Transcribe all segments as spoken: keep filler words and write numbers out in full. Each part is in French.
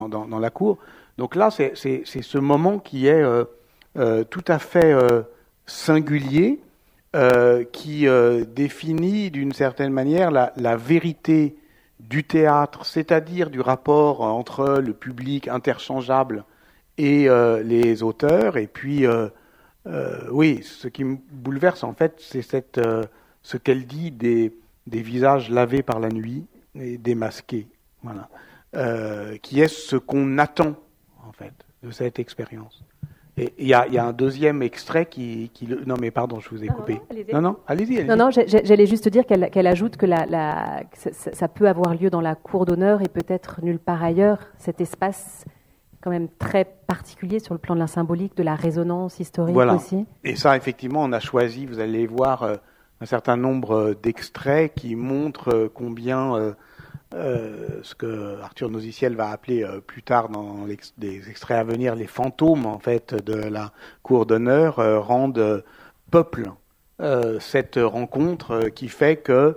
dans, dans la cour. Donc là, c'est, c'est, c'est ce moment qui est euh, euh, tout à fait euh, singulier, euh, qui euh, définit d'une certaine manière la, la vérité du théâtre, c'est-à-dire du rapport entre le public interchangeable et euh, les auteurs. Et puis, euh, euh, oui, ce qui me bouleverse en fait, c'est cette, euh, ce qu'elle dit des, des visages lavés par la nuit et démasqués. Voilà. Euh, qui est ce qu'on attend, en fait, de cette expérience. Et il y a, y a un deuxième extrait qui, qui le... Non, mais pardon, je vous ai non, coupé. Non, non, allez-y. non, non, allez-y, allez-y. Non, non, j'allais juste dire qu'elle, qu'elle ajoute que, la, la, que ça, ça peut avoir lieu dans la cour d'honneur et peut-être nulle part ailleurs, cet espace quand même très particulier sur le plan de la symbolique, de la résonance historique voilà. aussi. Et ça, effectivement, on a choisi, vous allez voir, euh, un certain nombre d'extraits qui montrent euh, combien... Euh, Euh, ce que Arthur Nosiciel va appeler euh, plus tard dans les extraits à venir les fantômes en fait de la cour d'honneur euh, rendent euh, peuple euh, cette rencontre euh, qui fait que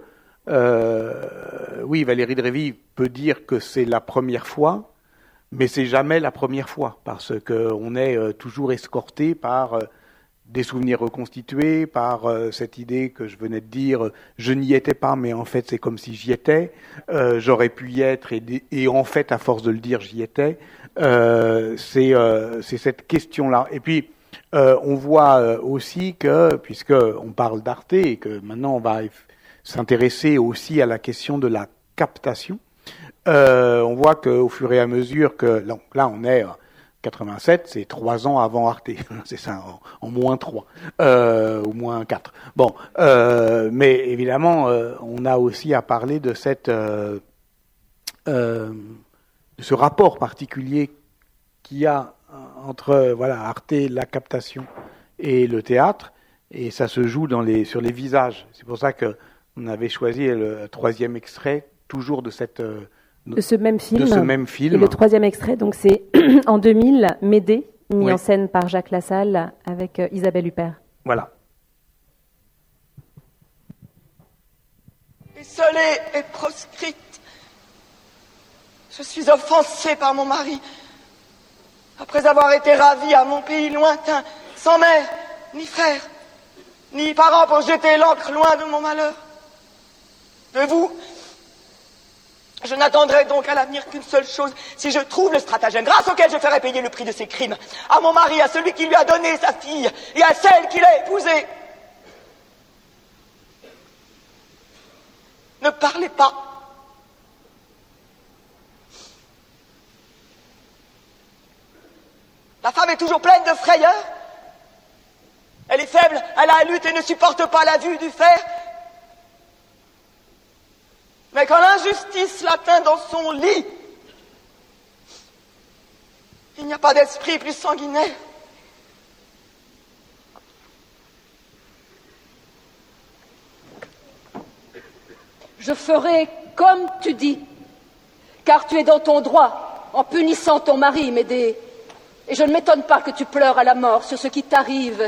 euh, oui, Valérie Drévy peut dire que c'est la première fois, mais c'est jamais la première fois parce que on est euh, toujours escorté par euh, des souvenirs reconstitués, par euh, cette idée que je venais de dire, je n'y étais pas, mais en fait c'est comme si j'y étais, euh, j'aurais pu y être, et, et en fait à force de le dire, j'y étais. Euh, c'est, euh, c'est cette question-là. Et puis euh, on voit euh, aussi que, puisque on parle d'Arte, et que maintenant on va s'intéresser aussi à la question de la captation, euh, on voit qu'au fur et à mesure que, donc là on est... quatre-vingt-sept, c'est trois ans avant Arte, c'est ça, en, en moins trois, euh, ou moins quatre. Bon, euh, mais évidemment, euh, on a aussi à parler de cette, euh, euh, de ce rapport particulier qu'il y a entre voilà Arte, la captation et le théâtre, et ça se joue dans les, sur les visages. C'est pour ça que on avait choisi le troisième extrait, toujours de cette euh, De ce même film. De ce même film. Et le troisième extrait, donc c'est en deux mille, Médée, mis oui. en scène par Jacques Lassalle avec euh, Isabelle Huppert. Voilà. Esseulée et proscrite, je suis offensée par mon mari. Après avoir été ravie à mon pays lointain, sans mère, ni frère, ni parents pour jeter l'encre loin de mon malheur. De vous, je n'attendrai donc à l'avenir qu'une seule chose, si je trouve le stratagème grâce auquel je ferai payer le prix de ses crimes, à mon mari, à celui qui lui a donné sa fille, et à celle qu'il a épousée. Ne parlez pas. La femme est toujours pleine de frayeur. Elle est faible, elle a la lutte et ne supporte pas la vue du fer. Mais quand l'injustice l'atteint dans son lit, il n'y a pas d'esprit plus sanguinaire. Je ferai comme tu dis, car tu es dans ton droit en punissant ton mari, Médée. Et je ne m'étonne pas que tu pleures à la mort sur ce qui t'arrive.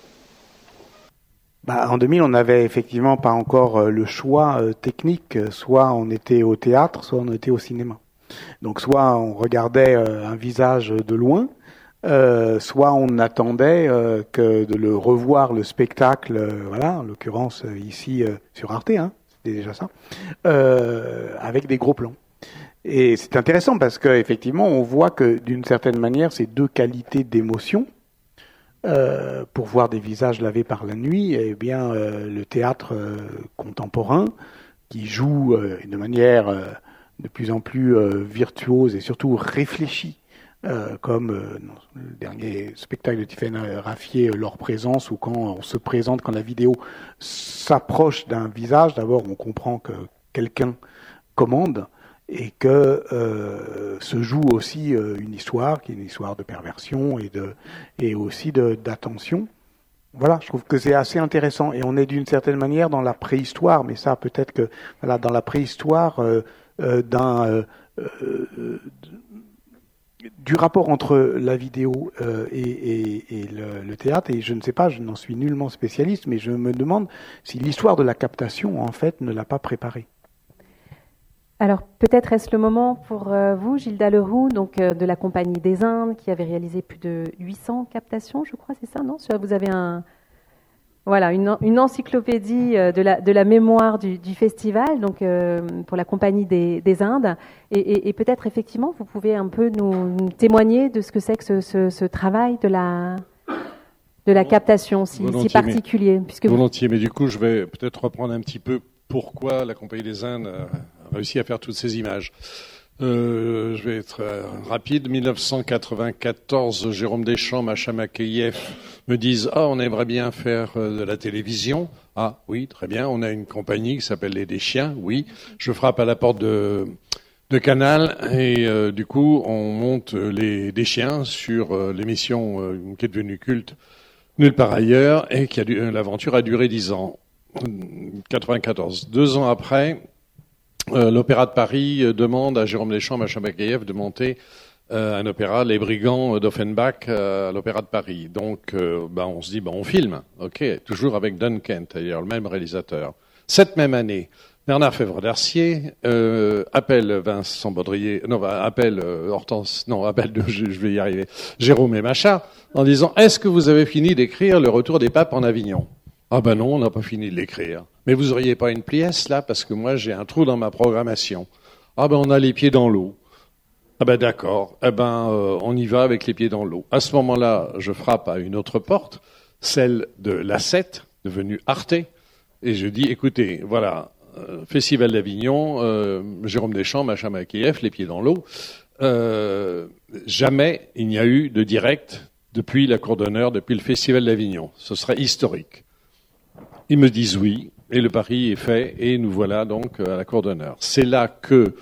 Bah, en deux mille, on n'avait effectivement pas encore le choix euh, technique. Soit on était au théâtre, soit on était au cinéma. Donc soit on regardait euh, un visage de loin, euh, soit on attendait euh, que de le revoir le spectacle, euh, voilà, en l'occurrence euh, ici euh, sur Arte, hein, c'était déjà ça, euh, avec des gros plans. Et c'est intéressant parce qu'effectivement, on voit que d'une certaine manière, ces deux qualités d'émotion, Euh, pour voir des visages lavés par la nuit, eh bien, euh, le théâtre euh, contemporain, qui joue euh, de manière euh, de plus en plus euh, virtuose et surtout réfléchie, euh, comme euh, le dernier spectacle de Tiffaine Raffier, Leur présence, où quand on se présente, quand la vidéo s'approche d'un visage, d'abord on comprend que quelqu'un commande, et que euh, se joue aussi euh, une histoire, qui est une histoire de perversion et, de, et aussi de, d'attention. Voilà, je trouve que c'est assez intéressant. Et on est d'une certaine manière dans la préhistoire, mais ça peut-être que, voilà, dans la préhistoire euh, euh, d'un, euh, euh, du rapport entre la vidéo euh, et, et, et le, le théâtre. Et je ne sais pas, je n'en suis nullement spécialiste, mais je me demande si l'histoire de la captation, en fait, ne l'a pas préparée. Alors peut-être est-ce le moment pour euh, vous, Gilda Leroux, donc euh, de la Compagnie des Indes, qui avait réalisé plus de huit cents captations, je crois, c'est ça, non? Vous avez un, voilà, une, une encyclopédie euh, de, la, de la mémoire du, du festival, donc euh, pour la Compagnie des, des Indes, et, et, et peut-être effectivement vous pouvez un peu nous, nous témoigner de ce que c'est que ce, ce, ce travail de la de la captation si, si particulier. Mais, puisque volontiers, vous... mais du coup je vais peut-être reprendre un petit peu pourquoi la Compagnie des Indes a réussi à faire toutes ces images. Euh, je vais être rapide. dix-neuf cent quatre-vingt-quatorze, Jérôme Deschamps, Macha Makeyev me disent « Ah, on aimerait bien faire de la télévision. » Ah oui, très bien, on a une compagnie qui s'appelle Les Deschiens, oui. Je frappe à la porte de, de Canal et euh, du coup, on monte Les Deschiens sur euh, l'émission euh, qui est devenue culte nulle part ailleurs et qui a dû, euh, l'aventure a duré dix ans. quatre-vingt-quatorze. Deux ans après, euh, l'Opéra de Paris euh, demande à Jérôme Deschamps, Macha Makeyev de monter euh, un opéra, Les Brigands d'Offenbach, euh, à l'Opéra de Paris. Donc, euh, ben, on se dit, ben, on filme, ok, toujours avec Duncan, d'ailleurs le même réalisateur. Cette même année, Bernard Fèvre-Darcier euh, appelle Vincent Baudrier, non, appelle euh, Hortense, non, appelle, je, je vais y arriver, Jérôme et Macha, en disant, est-ce que vous avez fini d'écrire Le Retour des Papes en Avignon? Ah ben non, on n'a pas fini de l'écrire. Mais vous auriez pas une pièce là, parce que moi j'ai un trou dans ma programmation. Ah ben on a les pieds dans l'eau. Ah ben d'accord, eh ben euh, on y va avec les pieds dans l'eau. À ce moment-là, je frappe à une autre porte, celle de l'A sept, devenue Arte, et je dis, écoutez, voilà, euh, Festival d'Avignon, euh, Jérôme Deschamps, Macha Makeyev, les pieds dans l'eau. Euh, jamais il n'y a eu de direct depuis la Cour d'honneur, depuis le Festival d'Avignon. Ce serait historique. Ils me disent oui, et le pari est fait, et nous voilà donc à la Cour d'honneur. C'est là que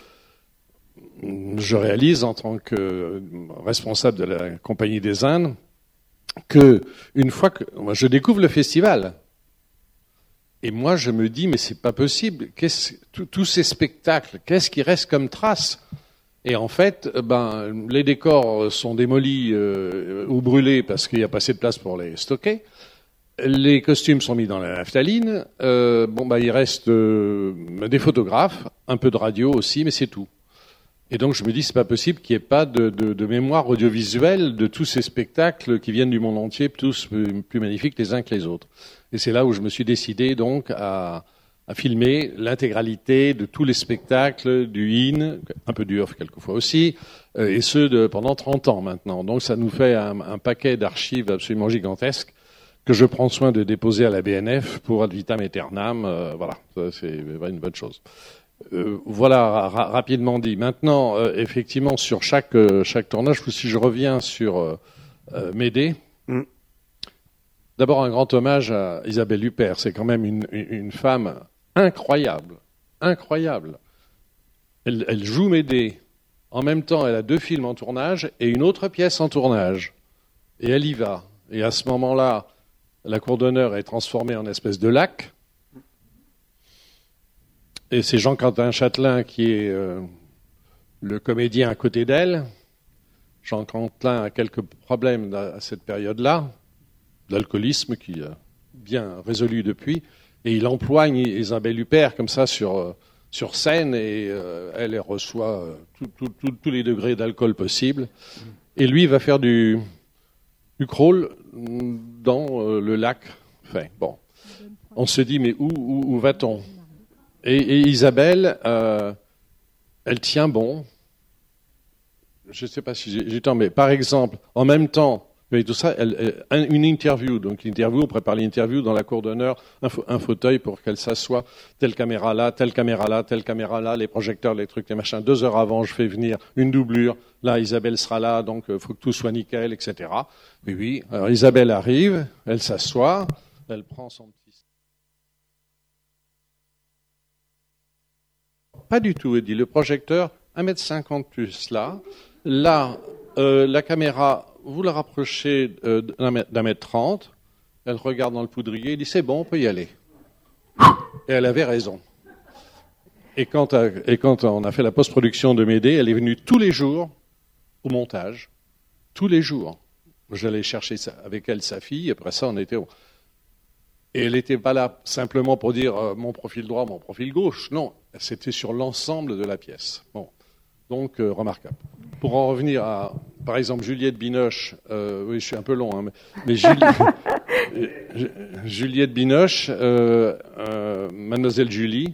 je réalise, en tant que responsable de la Compagnie des Indes, que une fois que moi, je découvre le festival, et moi je me dis mais c'est pas possible, qu'est-ce, tous ces spectacles, qu'est-ce qui reste comme trace? Et en fait, ben les décors sont démolis euh, ou brûlés parce qu'il n'y a pas assez de place pour les stocker. Les costumes sont mis dans la naphtaline. Euh, bon, bah, il reste euh, des photographes, un peu de radio aussi, mais c'est tout. Et donc, je me dis, c'est pas possible qu'il n'y ait pas de, de, de mémoire audiovisuelle de tous ces spectacles qui viennent du monde entier, tous plus, plus magnifiques les uns que les autres. Et c'est là où je me suis décidé donc à, à filmer l'intégralité de tous les spectacles du I N, un peu du off quelquefois aussi, euh, et ceux de pendant trente ans maintenant. Donc, ça nous fait un, un paquet d'archives absolument gigantesques que je prends soin de déposer à la B N F pour ad vitam aeternam. Euh, voilà, ça, c'est une bonne chose. Euh, voilà, ra rapidement dit. Maintenant, euh, effectivement, sur chaque, euh, chaque tournage, si je reviens sur euh, euh, Médée, mm. D'abord un grand hommage à Isabelle Huppert. C'est quand même une, une femme incroyable, incroyable. Elle, elle joue Médée. En même temps, elle a deux films en tournage et une autre pièce en tournage. Et elle y va. Et à ce moment-là, la cour d'honneur est transformée en espèce de lac. Et c'est Jean-Quentin Châtelain qui est euh, le comédien à côté d'elle. Jean-Quentin a quelques problèmes à cette période-là, d'alcoolisme qui a bien résolu depuis. Et il empoigne Isabelle Huppert comme ça sur, euh, sur scène et euh, elle, elle reçoit euh, tous les degrés d'alcool possibles. Et lui va faire du, du crawl dans euh, le lac. Enfin, bon, on se dit, mais où, où, où va-t-on? et, et Isabelle, euh, elle tient bon. Je ne sais pas si j'ai temps, mais par exemple, en même temps, mais tout ça, elle, elle, une interview, donc l'interview, on prépare l'interview dans la cour d'honneur, un, un fauteuil pour qu'elle s'assoie, telle caméra là, telle caméra là, telle caméra là, les projecteurs, les trucs, les machins. Deux heures avant, je fais venir une doublure. Là, Isabelle sera là, donc il faut que tout soit nickel, et cetera. Oui, oui. Alors Isabelle arrive, elle s'assoit, elle prend son petit... Pas du tout, elle dit, le projecteur, un mètre cinquante plus là. Là, euh, la caméra, vous la rapprochez euh, d'un mètre trente, elle regarde dans le poudrier, elle dit, c'est bon, on peut y aller. Et elle avait raison. Et quand, et quand on a fait la post-production de Médée, elle est venue tous les jours au montage, tous les jours. J'allais chercher ça, avec elle sa fille, après ça on était... Et elle n'était pas là simplement pour dire euh, mon profil droit, mon profil gauche. Non, C'était sur l'ensemble de la pièce. Bon, donc euh, remarquable. Pour en revenir à, par exemple, Juliette Binoche, euh, oui, je suis un peu long, hein, mais, mais Julie, Juliette Binoche, euh, euh, Mademoiselle Julie,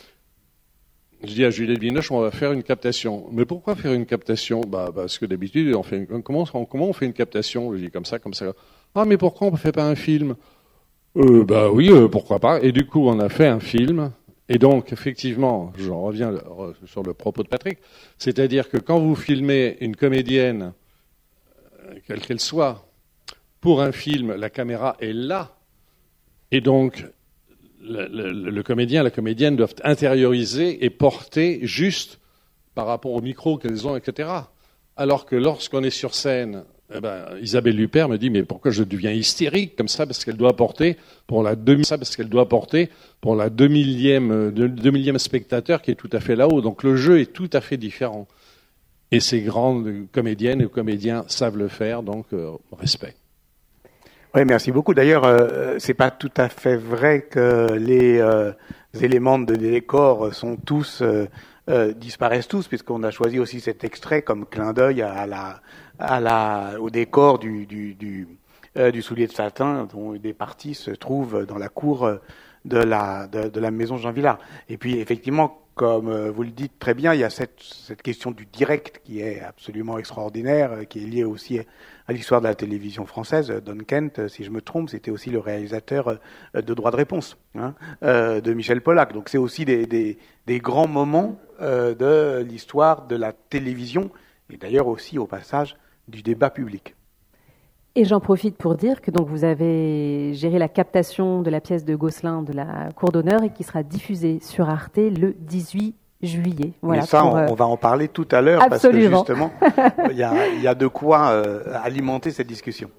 je dis à Juliette Binoche, on va faire une captation. Mais pourquoi faire une captation? Bah, parce que d'habitude, on fait une, comment, comment on fait une captation? Je dis comme ça, comme ça. Ah, mais pourquoi on ne fait pas un film? euh, Bah oui, euh, pourquoi pas. Et du coup, on a fait un film. Et donc, effectivement, je reviens sur le propos de Patrick, c'est-à-dire que quand vous filmez une comédienne, quelle qu'elle soit, pour un film, la caméra est là. Et donc, le, le, le comédien, la comédienne doivent intérioriser et porter juste par rapport au micro qu'elles ont, et cetera. Alors que lorsqu'on est sur scène, eh ben, Isabelle Luppert me dit mais pourquoi je deviens hystérique comme ça parce qu'elle doit porter pour la demi ça parce qu'elle doit porter pour la deux millième deux, deux millième spectateur qui est tout à fait là-haut. Donc le jeu est tout à fait différent. Et ces grandes comédiennes et comédiens savent le faire, donc euh, respect. Oui, merci beaucoup. D'ailleurs, euh, c'est pas tout à fait vrai que les euh, éléments de décor sont tous euh, euh, disparaissent tous, puisqu'on a choisi aussi cet extrait comme clin d'œil à la, à la, au décor du du du, euh, du soulier de satin, dont des parties se trouvent dans la cour de la de, de la maison Jean Vilar. Et puis effectivement, comme vous le dites très bien, il y a cette, cette question du direct qui est absolument extraordinaire, qui est liée aussi à l'histoire de la télévision française. Don Kent, si je me trompe, c'était aussi le réalisateur de Droit de réponse, hein, euh, de Michel Pollack. Donc c'est aussi des, des, des grands moments euh, de l'histoire de la télévision, et d'ailleurs aussi au passage du débat public. Et j'en profite pour dire que donc vous avez géré la captation de la pièce de Gosselin de la Cour d'honneur et qui sera diffusée sur Arte le dix-huit juillet. Voilà, Mais ça, pour, on, euh... on va en parler tout à l'heure Absolument. Parce que justement, il y a, il y a de quoi euh, alimenter cette discussion.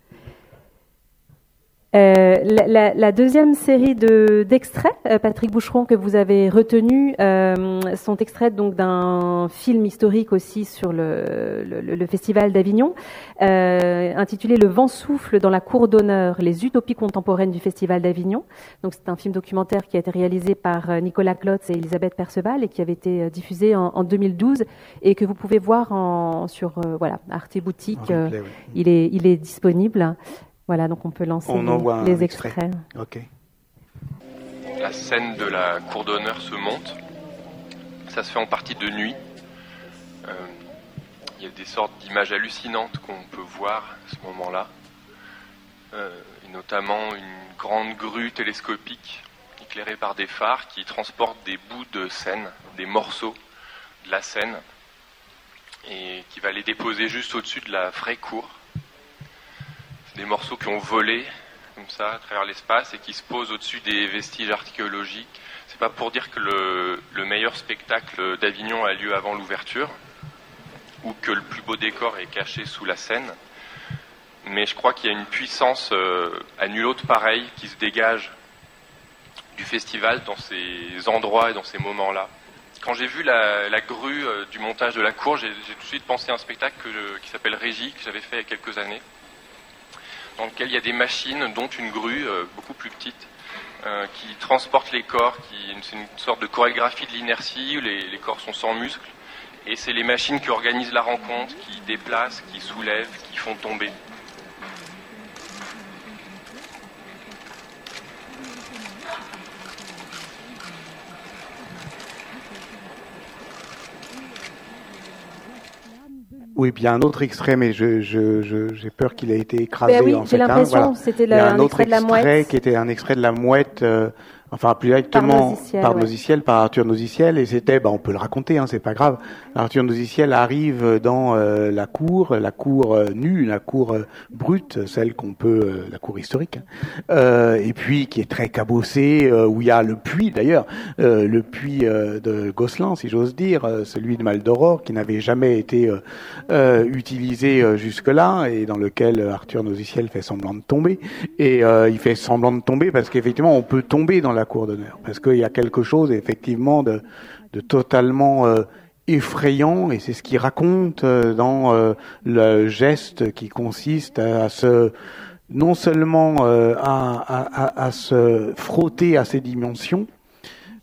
Euh, la, la, la deuxième série de, d'extraits, euh, Patrick Boucheron, que vous avez retenu, euh, sont extraits donc d'un film historique aussi sur le, le, le Festival d'Avignon, euh, intitulé Le vent souffle dans la cour d'honneur, les utopies contemporaines du Festival d'Avignon. Donc c'est un film documentaire qui a été réalisé par Nicolas Klotz et Elisabeth Perceval et qui avait été diffusé en, en deux mille douze et que vous pouvez voir en, sur euh, voilà Arte Boutique. Replay, oui. Il est il est disponible. Voilà, donc on peut lancer on les, les extraits. extraits. Ok. La scène de la cour d'honneur se monte. Ça se fait en partie de nuit. Euh, il y a des sortes d'images hallucinantes qu'on peut voir à ce moment-là. Euh, et notamment une grande grue télescopique éclairée par des phares qui transportent des bouts de scène, des morceaux de la scène, et qui va les déposer juste au-dessus de la vraie cour. Des morceaux qui ont volé comme ça à travers l'espace et qui se posent au-dessus des vestiges archéologiques. C'est pas pour dire que le, le meilleur spectacle d'Avignon a lieu avant l'ouverture ou que le plus beau décor est caché sous la scène, mais je crois qu'il y a une puissance euh, à nul autre pareille qui se dégage du festival dans ces endroits et dans ces moments-là. Quand j'ai vu la, la grue euh, du montage de la cour, j'ai, j'ai tout de suite pensé à un spectacle que je, qui s'appelle Régie, que j'avais fait il y a quelques années, dans lequel il y a des machines, dont une grue euh, beaucoup plus petite, euh, qui transportent les corps, qui, c'est une sorte de chorégraphie de l'inertie, où les, les corps sont sans muscles, et c'est les machines qui organisent la rencontre, qui déplacent, qui soulèvent, qui font tomber. Oui, puis il y a un autre extrait, mais je, je, je, j'ai peur qu'il ait été écrasé. Ben oui, en j'ai fait, l'impression hein, voilà. que c'était la, un, un autre extrait de la mouette. qui était un extrait de la mouette, euh, enfin plus directement par, par ouais. Nosiciel, par Arthur Nosiciel, et c'était, bah, on peut le raconter, hein, c'est pas grave. Arthur Nosiciel arrive dans euh, la cour, la cour euh, nue, la cour euh, brute, celle qu'on peut, euh, la cour historique, euh, et puis qui est très cabossée, euh, où il y a le puits d'ailleurs, euh, le puits euh, de Gosselin, si j'ose dire, euh, celui de Maldoror, qui n'avait jamais été euh, euh, utilisé euh, jusque-là, et dans lequel Arthur Nosiciel fait semblant de tomber, et euh, il fait semblant de tomber parce qu'effectivement on peut tomber dans la cour d'honneur, parce qu'il y a quelque chose effectivement de, de totalement euh, effrayant, et c'est ce qu'il raconte euh, dans euh, le geste qui consiste à, à se non seulement euh, à, à, à, à se frotter à ces dimensions,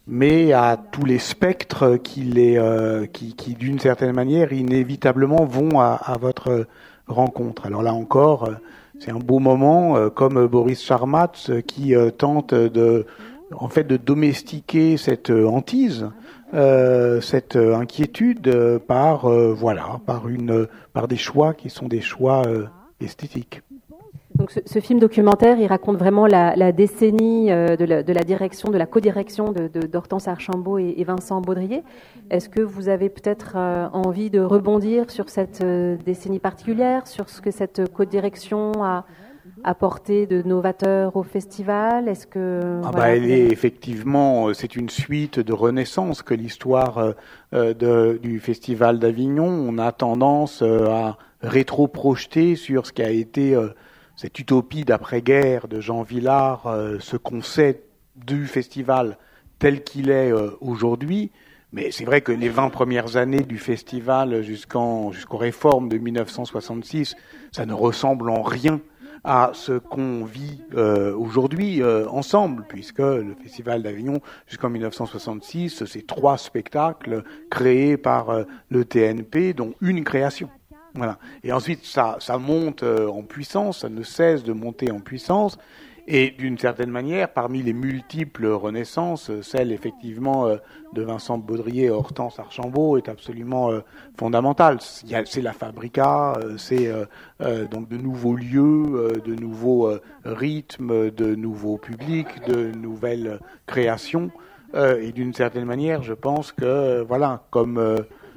mais à tous les spectres qui, les, euh, qui, qui d'une certaine manière, inévitablement vont à, à votre rencontre. Alors là encore, c'est un beau moment, euh, comme Boris Charmatz, qui euh, tente de, en fait, de domestiquer cette hantise, euh, cette inquiétude euh, par, euh, voilà, par une, par des choix qui sont des choix euh, esthétiques. Donc ce, ce film documentaire, il raconte vraiment la, la décennie euh, de, la, de la direction, de la codirection de, de, d'Hortense Archambault et, et Vincent Baudrier. Est-ce que vous avez peut-être euh, envie de rebondir sur cette euh, décennie particulière, sur ce que cette codirection a apporté de novateur au festival? Est-ce que ah voilà, bah elle est effectivement, c'est une suite de renaissance que l'histoire euh, de, du Festival d'Avignon. On a tendance euh, à rétro-projeter sur ce qui a été euh, cette utopie d'après-guerre de Jean Vilar, euh, ce qu'on sait du festival tel qu'il est euh, aujourd'hui. Mais c'est vrai que les vingt premières années du festival jusqu'en, jusqu'aux réformes de dix-neuf cent soixante-six, ça ne ressemble en rien à ce qu'on vit euh, aujourd'hui euh, ensemble, puisque le Festival d'Avignon, jusqu'en dix-neuf cent soixante-six, c'est trois spectacles créés par euh, le T N P, dont une création. Voilà. Et ensuite, ça, ça monte euh, en puissance, ça ne cesse de monter en puissance. Et d'une certaine manière, parmi les multiples renaissances, celle effectivement euh, de Vincent Baudrier et Hortense Archambault est absolument euh, fondamentale. Il y a, c'est la fabrica, euh, c'est euh, euh, donc de nouveaux lieux, euh, de nouveaux euh, rythmes, de nouveaux publics, de nouvelles créations. Euh, et d'une certaine manière, je pense que euh, voilà, comme euh,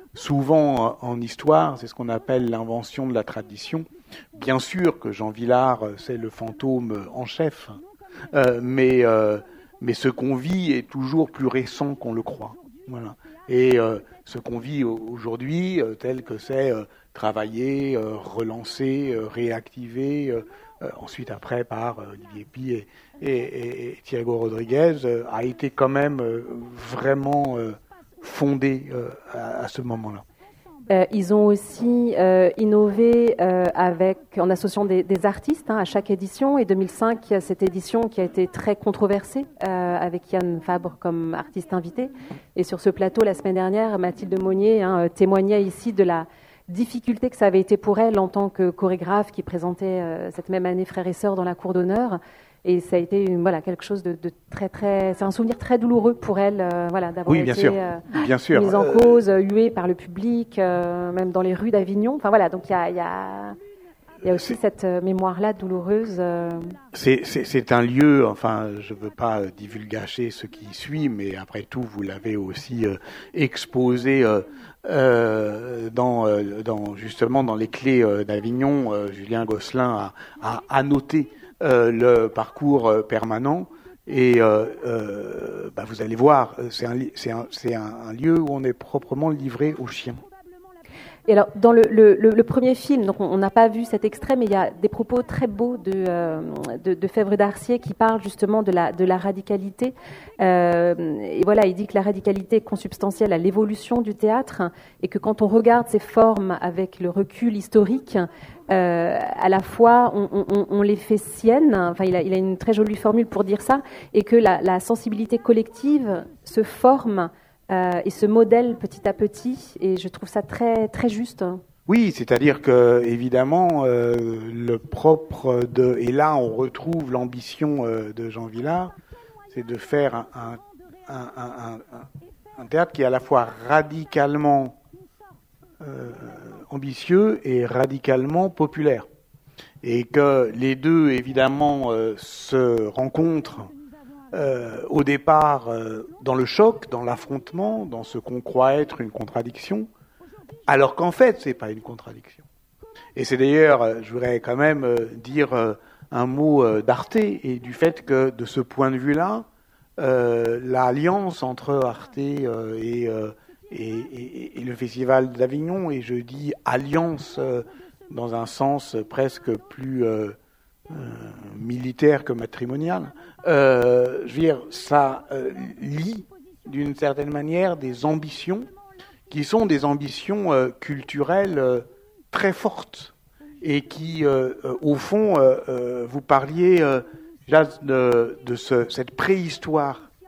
souvent en histoire, c'est ce qu'on appelle l'invention de la tradition. Bien sûr que Jean Vilar, c'est le fantôme en chef, euh, mais, euh, mais ce qu'on vit est toujours plus récent qu'on le croit. Voilà. Et euh, ce qu'on vit aujourd'hui, euh, tel que c'est euh, travaillé, euh, relancé, euh, réactivé, euh, euh, ensuite après par euh, Olivier Py et, et, et, et Thiago Rodriguez, euh, a été quand même euh, vraiment euh, fondé euh, à, à ce moment-là. Euh, ils ont aussi euh, innové euh, avec, en associant des, des artistes hein, à chaque édition. Et deux mille cinq, il y a cette édition qui a été très controversée euh, avec Yann Fabre comme artiste invité. Et sur ce plateau, la semaine dernière, Mathilde Monnier hein, témoignait ici de la difficulté que ça avait été pour elle en tant que chorégraphe qui présentait euh, cette même année Frères et Sœurs dans la cour d'honneur. Et ça a été voilà quelque chose de, de très très, c'est un souvenir très douloureux pour elle, euh, voilà, d'avoir oui, bien été sûr. Euh, bien sûr. mise en euh... cause, huée par le public, euh, même dans les rues d'Avignon. Enfin voilà, donc il y a, y a, y a aussi c'est... cette mémoire-là douloureuse. Euh... C'est, c'est, c'est un lieu. Enfin, je ne veux pas divulgacher ce qui suit, mais après tout, vous l'avez aussi euh, exposé. Euh, Euh, dans, euh, dans justement dans les clés euh, d'Avignon, euh, Julien Gosselin a, a annoté euh, le parcours euh, permanent et euh, euh, bah, vous allez voir, c'est un, c'est, un, c'est un, un lieu où on est proprement livré aux chiens. Et alors, dans le, le, le premier film, donc on n'a pas vu cet extrait, mais il y a des propos très beaux de, euh, de, de Fèvre d'Arcier qui parlent justement de la, de la radicalité. Euh, et voilà, il dit que la radicalité est consubstantielle à l'évolution du théâtre et que quand on regarde ces formes avec le recul historique, euh, à la fois on, on, on les fait siennes, enfin il a, il a une très jolie formule pour dire ça, et que la, la sensibilité collective se forme Euh, et ce modèle petit à petit, et je trouve ça très très juste. Oui, c'est-à-dire que évidemment euh, le propre de, et là on retrouve l'ambition euh, de Jean Vilar, c'est de faire un, un, un, un, un, un théâtre qui est à la fois radicalement euh, ambitieux et radicalement populaire, et que les deux évidemment euh, se rencontrent. Euh, au départ, euh, dans le choc, dans l'affrontement, dans ce qu'on croit être une contradiction, alors qu'en fait, c'est pas une contradiction. Et c'est d'ailleurs, euh, je voudrais quand même euh, dire euh, un mot euh, d'Arte et du fait que, de ce point de vue-là, euh, l'alliance entre Arte euh, et, euh, et, et, et le Festival d'Avignon, et je dis alliance euh, dans un sens presque plus euh, euh, militaire que matrimonial, euh, je veux dire, ça euh, lie d'une certaine manière des ambitions qui sont des ambitions euh, culturelles euh, très fortes et qui, euh, euh, au fond, euh, euh, vous parliez euh, déjà de, de ce, cette préhistoire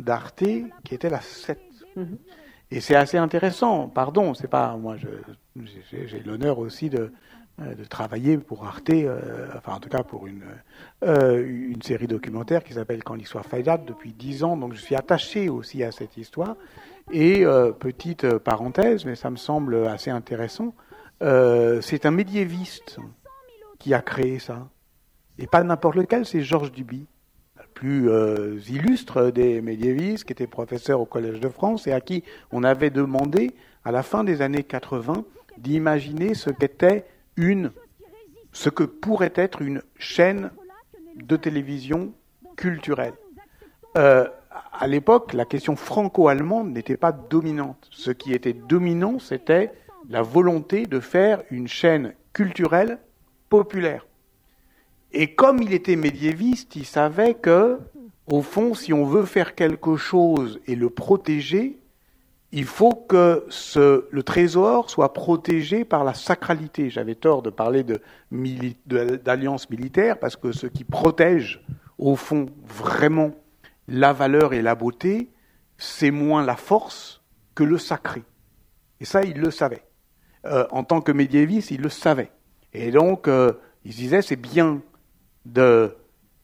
d'Arte qui était la sept. Mm-hmm. Et c'est assez intéressant. Pardon, c'est pas moi. Je, j'ai, j'ai l'honneur aussi de, de travailler pour Arte, euh, enfin en tout cas pour une euh, une série documentaire qui s'appelle Quand l'histoire faillade depuis dix ans. Donc je suis attaché aussi à cette histoire. Et euh, petite parenthèse, mais ça me semble assez intéressant. Euh, c'est un médiéviste qui a créé ça. Et pas n'importe lequel, c'est Georges Duby, le plus euh, illustre des médiévistes, qui était professeur au Collège de France et à qui on avait demandé, à la fin des années quatre-vingts, d'imaginer ce qu'était une, ce que pourrait être une chaîne de télévision culturelle. Euh, à l'époque, la question franco-allemande n'était pas dominante. Ce qui était dominant, c'était la volonté de faire une chaîne culturelle populaire. Et comme il était médiéviste, il savait que, au fond, si on veut faire quelque chose et le protéger, il faut que ce, le trésor soit protégé par la sacralité. J'avais tort de parler de, mili, de, d'alliance militaire, parce que ce qui protège, au fond, vraiment la valeur et la beauté, c'est moins la force que le sacré. Et ça, il le savait. Euh, en tant que médiéviste, il le savait. Et donc, euh, il se disait, c'est bien de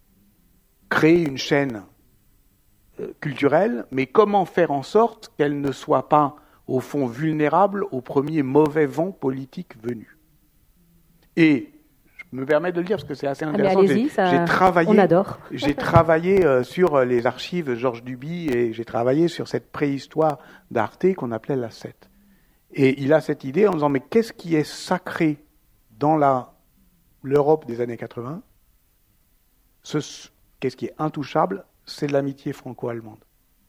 créer une chaîne euh, culturelle, mais comment faire en sorte qu'elle ne soit pas, au fond, vulnérable au premier mauvais vent politique venu. Et je me permets de le dire parce que c'est assez intéressant. Ah mais allez-y, ça, j'ai travaillé, on adore. J'ai travaillé euh, sur les archives Georges Duby et j'ai travaillé sur cette préhistoire d'Arte qu'on appelait la sept. Et il a cette idée en disant, mais qu'est-ce qui est sacré dans la, l'Europe des années quatre-vingts ? Ce, qu'est-ce qui est intouchable ? C'est l'amitié franco-allemande.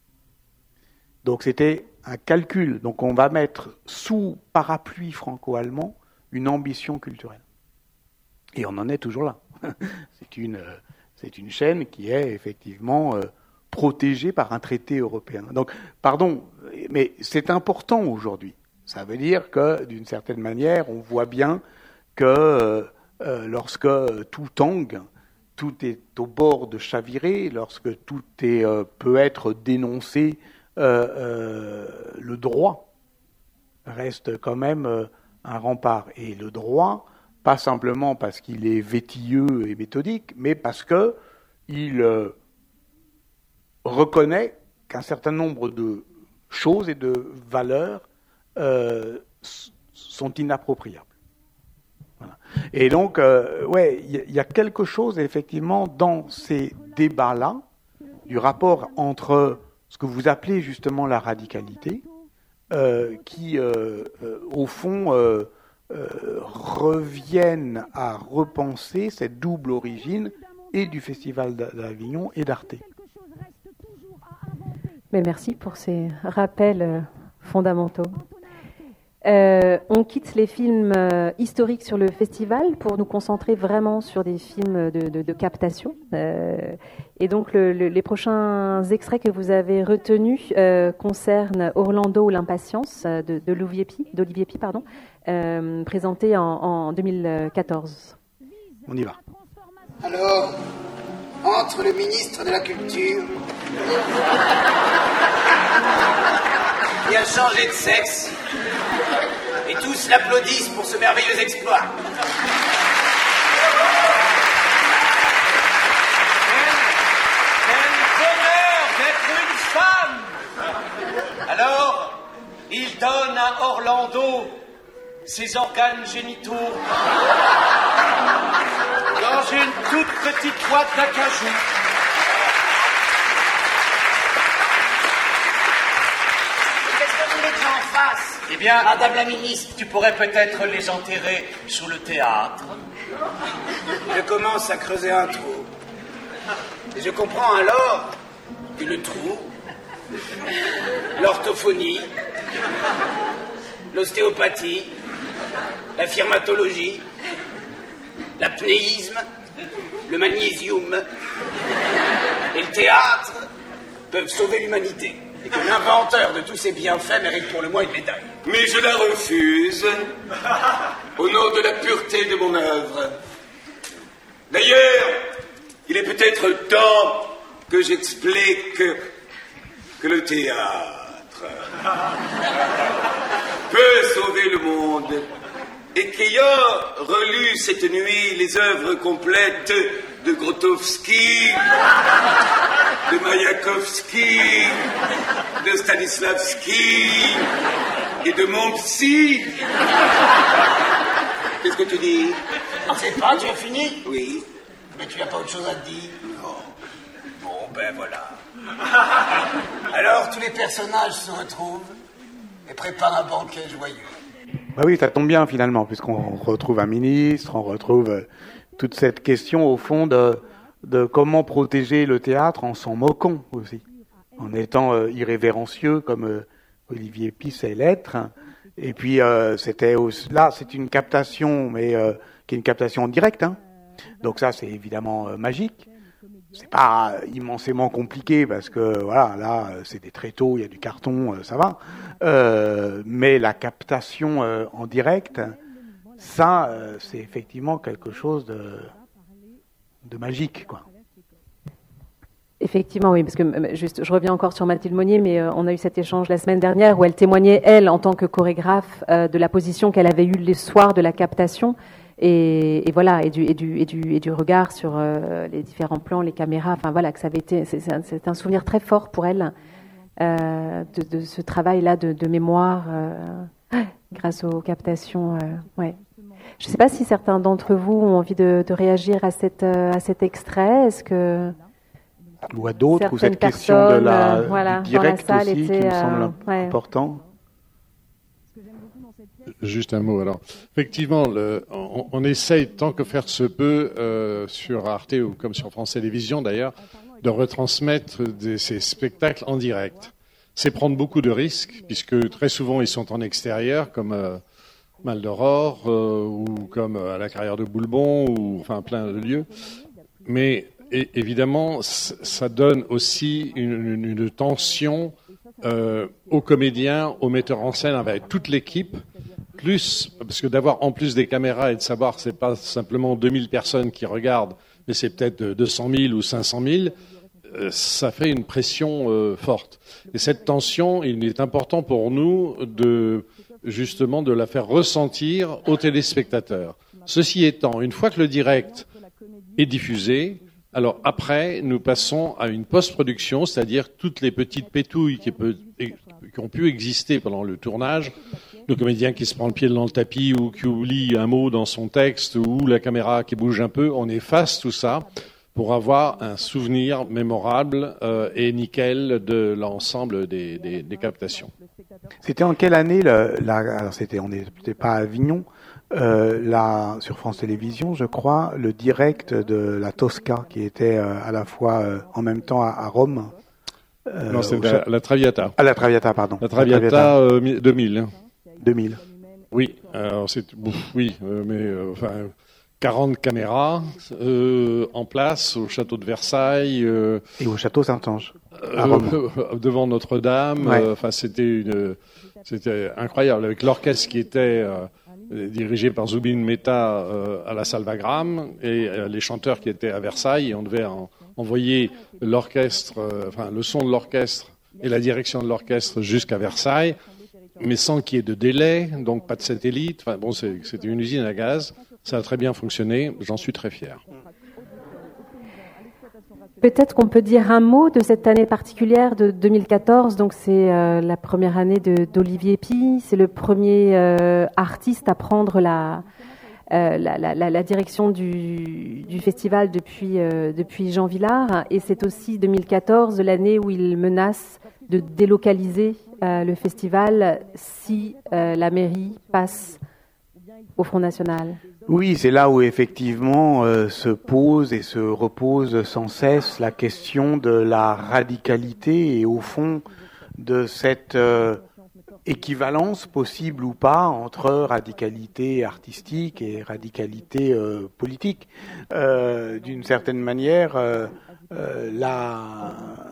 Donc c'était un calcul. Donc on va mettre sous parapluie franco-allemand une ambition culturelle. Et on en est toujours là. C'est une, c'est une chaîne qui est effectivement euh, protégée par un traité européen. Donc, pardon, mais c'est important aujourd'hui. Ça veut dire que, d'une certaine manière, on voit bien que euh, euh, lorsque tout tangue, tout est au bord de chavirer, lorsque tout est, euh, peut être dénoncé, euh, euh, le droit reste quand même euh, un rempart. Et le droit, pas simplement parce qu'il est vétilleux et méthodique, mais parce qu'il euh, reconnaît qu'un certain nombre de choses et de valeurs euh, sont inappropriables. Voilà. Et donc, euh, ouais, il y, y a quelque chose effectivement dans ces débats-là, du rapport entre ce que vous appelez justement la radicalité, euh, qui, euh, euh, au fond, euh, euh, reviennent à repenser cette double origine et du Festival d'Avignon et d'Arte. Mais merci pour ces rappels euh, fondamentaux. Euh, on quitte les films euh, historiques sur le festival pour nous concentrer vraiment sur des films de, de, de captation. Euh, et donc le, le, les prochains extraits que vous avez retenus euh, concernent Orlando ou l'impatience de, de Olivier Py, d'Olivier Py, pardon, euh, présenté en, en deux mille quatorze. On y va. Alors, entre le ministre de la Culture qui a changé de sexe, et tous l'applaudissent pour ce merveilleux exploit. Quel bonheur d'être une femme! Alors, il donne à Orlando ses organes génitaux dans une toute petite boîte d'acajou. Eh bien, Madame la ministre, tu pourrais peut-être les enterrer sous le théâtre. Je commence à creuser un trou. Et je comprends alors que le trou, l'orthophonie, l'ostéopathie, la firmatologie, l'apnéisme, le magnésium et le théâtre peuvent sauver l'humanité. Et que l'inventeur de tous ces bienfaits mérite pour le moins une médaille. Mais je la refuse, au nom de la pureté de mon œuvre. D'ailleurs, il est peut-être temps que j'explique que le théâtre peut sauver le monde et qu'ayant relu cette nuit les œuvres complètes de Grotowski, de Mayakovsky, de Stanislavski et de Montpsy. Qu'est-ce que tu dis? Ah, c'est pas, tu as fini? Oui. Mais tu n'as pas autre chose à te dire? Non. Bon, ben voilà. Alors, tous les personnages se retrouvent et préparent un banquet joyeux. Bah oui, ça tombe bien finalement, puisqu'on retrouve un ministre, on retrouve euh, toute cette question au fond de, de comment protéger le théâtre en s'en moquant aussi, en étant euh, irrévérencieux comme euh, Olivier Py sait l'être. Et puis euh, c'était aussi, là, c'est une captation, mais euh, qui est une captation en direct, hein. Donc ça, c'est évidemment euh, magique. C'est pas immensément compliqué parce que voilà, là, c'est des tréteaux, il y a du carton, euh, ça va. Euh, mais la captation euh, en direct, ça, euh, c'est effectivement quelque chose de, de magique, quoi. Effectivement, oui, parce que juste, je reviens encore sur Mathilde Monnier, mais euh, on a eu cet échange la semaine dernière où elle témoignait, elle, en tant que chorégraphe, euh, de la position qu'elle avait eue le soir de la captation. Et, et voilà, et du, et du, et du, et du regard sur euh, les différents plans, les caméras. Enfin voilà, que ça avait été, c'est, c'est, un, c'est un souvenir très fort pour elle euh, de, de ce travail-là de, de mémoire euh, grâce aux captations. Euh, ouais. Je ne sais pas si certains d'entre vous ont envie de, de réagir à cette, à cet extrait. Est-ce que ou à d'autres, ou cette question de la euh, voilà, direct aussi était, qui me semble euh, ouais. important. Juste un mot. Alors, effectivement, le, on, on essaye tant que faire se peut euh, sur Arte ou comme sur France Télévisions d'ailleurs, de retransmettre des, ces spectacles en direct. C'est prendre beaucoup de risques puisque très souvent ils sont en extérieur, comme euh, Mal d'Aurore euh, ou comme à la Carrière de Boulbon ou enfin plein de lieux. Mais et, évidemment, ça donne aussi une, une, une tension euh, aux comédiens, aux metteurs en scène avec toute l'équipe. Plus, parce que d'avoir en plus des caméras et de savoir que c'est pas simplement deux mille personnes qui regardent, mais c'est peut-être deux cent mille ou cinq cent mille, euh, ça fait une pression euh, forte. Et cette tension, il est important pour nous de justement de la faire ressentir aux téléspectateurs. Ceci étant, une fois que le direct est diffusé, alors après, nous passons à une post-production, c'est-à-dire toutes les petites pétouilles qui, peut, qui ont pu exister pendant le tournage, le comédien qui se prend le pied dans le tapis ou qui oublie un mot dans son texte ou la caméra qui bouge un peu, on efface tout ça pour avoir un souvenir mémorable euh, et nickel de l'ensemble des, des, des captations. C'était en quelle année le, la, alors c'était, on n'était pas à Avignon, euh, la, sur France Télévisions, je crois, le direct de la Tosca qui était euh, à la fois euh, en même temps à, à Rome. Euh, non, c'est la, la Traviata. Ah, la Traviata, pardon. La Traviata, la Traviata. Euh, deux mille. deux mille. Oui, alors c'est oui, euh, mais euh, enfin quarante caméras euh, en place au château de Versailles euh, et au château Saint-Ange à euh, Rome. Devant Notre-Dame. Ouais. Euh, enfin, c'était une, c'était incroyable avec l'orchestre qui était euh, dirigé par Zubin Mehta euh, à la Salvagram et euh, les chanteurs qui étaient à Versailles. Et on devait en, envoyer l'orchestre, euh, enfin le son de l'orchestre et la direction de l'orchestre jusqu'à Versailles, mais sans qu'il y ait de délai, donc pas de satellite. Enfin bon, c'est, c'était une usine à gaz. Ça a très bien fonctionné. J'en suis très fier. Peut-être qu'on peut dire un mot de cette année particulière de deux mille quatorze. Donc c'est euh, la première année de, d'Olivier Py. C'est le premier euh, artiste à prendre la, euh, la, la, la direction du, du festival depuis, euh, depuis Jean Vilar. Et c'est aussi deux mille quatorze l'année où il menace de délocaliser euh, le festival si euh, la mairie passe au Front National. Oui, c'est là où effectivement euh, se pose et se repose sans cesse la question de la radicalité et au fond de cette euh, équivalence possible ou pas entre radicalité artistique et radicalité euh, politique. Euh, d'une certaine manière, euh, euh, la,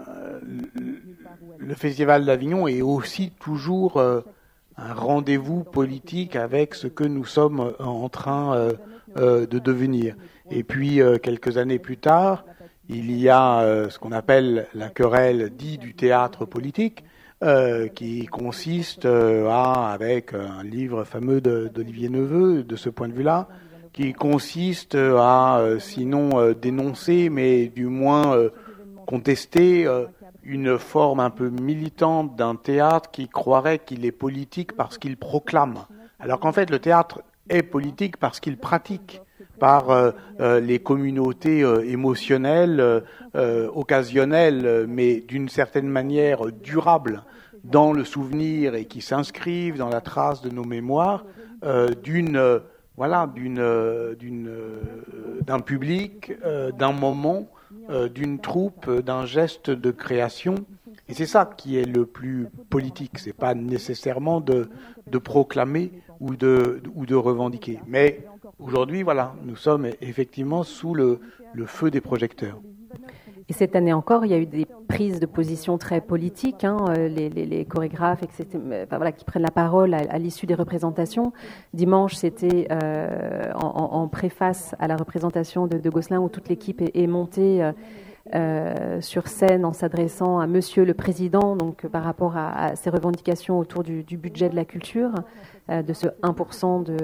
le Festival d'Avignon est aussi toujours euh, un rendez-vous politique avec ce que nous sommes en train euh, euh, de devenir. Et puis, euh, quelques années plus tard, il y a euh, ce qu'on appelle la querelle dite du théâtre politique, euh, qui consiste euh, à, avec un livre fameux de, d'Olivier Neveu, de ce point de vue-là, qui consiste à, euh, sinon euh, dénoncer, mais du moins euh, contester euh, une forme un peu militante d'un théâtre qui croirait qu'il est politique parce qu'il proclame. Alors qu'en fait, le théâtre est politique parce qu'il pratique par euh, euh, les communautés euh, émotionnelles, euh, euh, occasionnelles, mais d'une certaine manière durables dans le souvenir et qui s'inscrivent dans la trace de nos mémoires, euh, d'une euh, voilà, d'une, euh, d'une, euh, d'un public, euh, d'un moment, euh, d'une troupe, euh, d'un geste de création. Et c'est ça qui est le plus politique. C'est pas nécessairement de, de proclamer ou de, ou de revendiquer. Mais aujourd'hui, voilà, nous sommes effectivement sous le, le feu des projecteurs. Et cette année encore, il y a eu des prises de position très politiques, hein, les, les, les chorégraphes, et cetera, enfin, voilà, qui prennent la parole à, à l'issue des représentations. Dimanche, c'était euh, en, en préface à la représentation de, de Gosselin, où toute l'équipe est, est montée euh, euh, sur scène en s'adressant à Monsieur le Président, donc par rapport à, à ces revendications autour du, du budget de la culture, euh, de ce un pour cent de,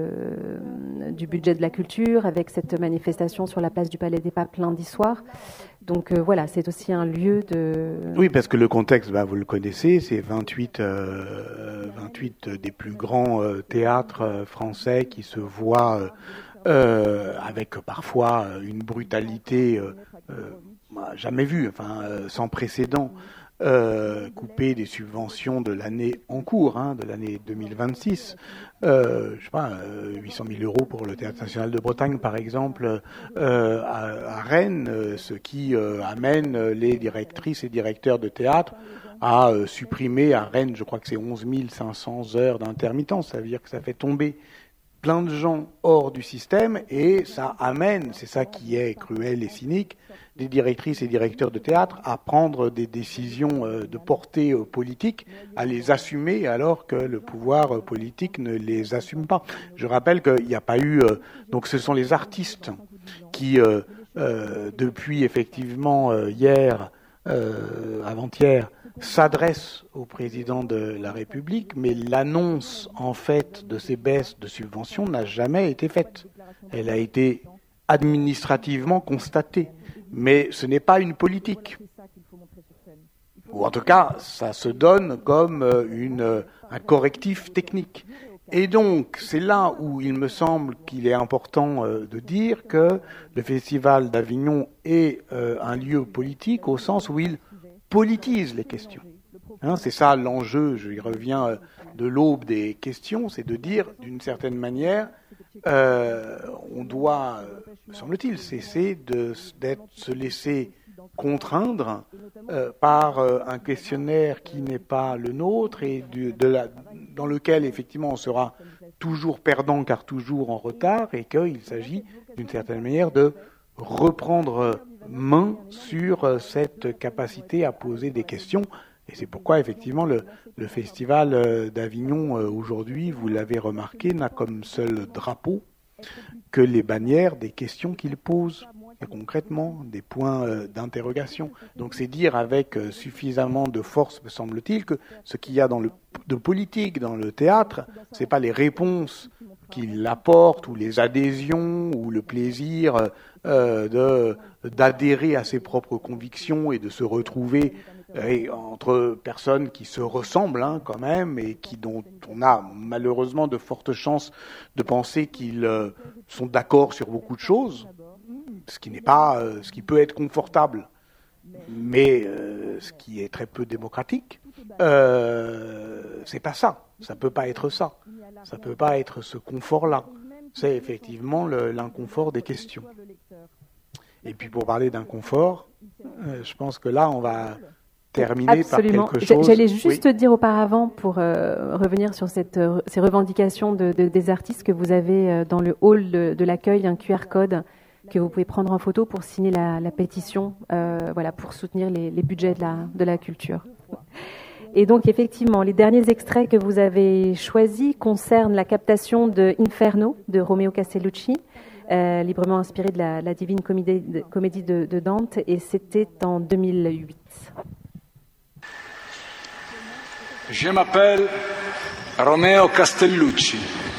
du budget de la culture, avec cette manifestation sur la place du Palais des Papes lundi soir. Donc euh, voilà, c'est aussi un lieu de... Oui, parce que le contexte, bah, vous le connaissez, c'est vingt-huit, euh, vingt-huit des plus grands euh, théâtres euh, français qui se voient euh, euh, avec parfois une brutalité euh, euh, jamais vue, enfin euh, sans précédent, euh, couper des subventions de l'année en cours, hein, de l'année deux mille vingt-six. Euh, je sais pas, euh, huit cent mille euros pour le Théâtre National de Bretagne, par exemple, euh, à, à Rennes, euh, ce qui euh, amène les directrices et directeurs de théâtre à euh, supprimer à Rennes, je crois que c'est onze mille cinq cents heures d'intermittence. Ça veut dire que ça fait tomber plein de gens hors du système et ça amène, c'est ça qui est cruel et cynique, des directrices et directeurs de théâtre à prendre des décisions de portée politique, à les assumer alors que le pouvoir politique ne les assume pas. Je rappelle qu'il n'y a pas eu... Donc ce sont les artistes qui, euh, euh, depuis effectivement euh, hier, euh, avant-hier, s'adressent au président de la République, mais l'annonce en fait de ces baisses de subventions n'a jamais été faite. Elle a été administrativement constatée. Mais ce n'est pas une politique. Ou en tout cas, ça se donne comme une, un correctif technique. Et donc, c'est là où il me semble qu'il est important de dire que le Festival d'Avignon est un lieu politique au sens où il politise les questions. Hein, c'est ça l'enjeu, je y reviens de l'aube des questions, c'est de dire, d'une certaine manière, euh, on doit, me semble-t-il, cesser de d'être, se laisser contraindre euh, par euh, un questionnaire qui n'est pas le nôtre et du, de la, dans lequel, effectivement, on sera toujours perdant car toujours en retard et qu'il s'agit, d'une certaine manière, de reprendre main sur cette capacité à poser des questions. Et c'est pourquoi, effectivement, le, le Festival d'Avignon, euh, aujourd'hui, vous l'avez remarqué, n'a comme seul drapeau que les bannières des questions qu'il pose, et concrètement, des points euh, d'interrogation. Donc c'est dire avec euh, suffisamment de force, me semble-t-il, que ce qu'il y a dans le, de politique dans le théâtre, c'est pas les réponses qu'il apporte, ou les adhésions, ou le plaisir euh, de, d'adhérer à ses propres convictions et de se retrouver et entre personnes qui se ressemblent hein, quand même et qui dont on a malheureusement de fortes chances de penser qu'ils euh, sont d'accord sur beaucoup de choses, ce qui n'est pas, euh, ce qui peut être confortable, mais euh, ce qui est très peu démocratique. Euh, c'est pas ça, ça peut pas être ça, ça peut pas être ce confort-là. C'est effectivement le, l'inconfort des questions. Et puis pour parler d'inconfort, euh, je pense que là on va terminer Absolument. par quelque chose. J'allais juste oui. dire auparavant, pour euh, revenir sur cette, euh, ces revendications de, de, des artistes, que vous avez euh, dans le hall de, de l'accueil un Q R code que vous pouvez prendre en photo pour signer la, la pétition, euh, voilà, pour soutenir les, les budgets de la, de la culture. Et donc, effectivement, les derniers extraits que vous avez choisis concernent la captation de Inferno de Romeo Castellucci, euh, librement inspiré de la, la Divine Comédie de, comédie de, de Dante, et c'était en deux mille huit. Je m'appelle Romeo Castellucci.